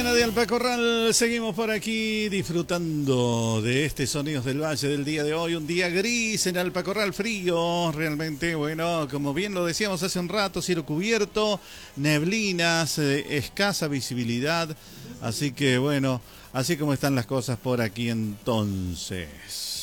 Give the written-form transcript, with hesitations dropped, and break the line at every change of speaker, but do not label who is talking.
mañana de Alpacorral, seguimos por aquí disfrutando de este Sonidos del Valle del día de hoy. Un día gris en Alpacorral, frío, realmente, bueno, como bien lo decíamos hace un rato, cielo cubierto, neblinas, escasa visibilidad. Así que bueno, así como están las cosas por aquí entonces.